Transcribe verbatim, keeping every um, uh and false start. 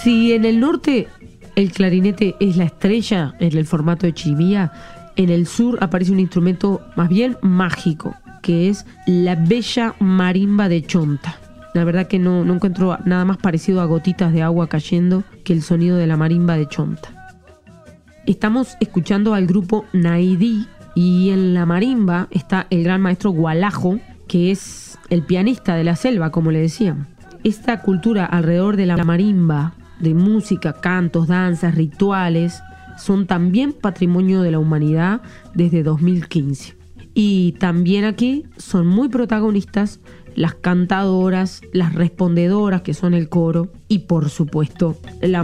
Si en el norte el clarinete es la estrella en el formato de chirimía, en el sur aparece un instrumento más bien mágico, que es la bella marimba de Chonta. La verdad que no, no encuentro nada más parecido a gotitas de agua cayendo que el sonido de la marimba de Chonta. Estamos escuchando al grupo Naidí y en la marimba está el gran maestro Gualajo, que es el pianista de la selva, como le decían. Esta cultura alrededor de la marimba, de música, cantos, danzas, rituales, son también patrimonio de la humanidad desde dos mil quince. Y también aquí son muy protagonistas las cantadoras, las respondedoras, que son el coro, y por supuesto la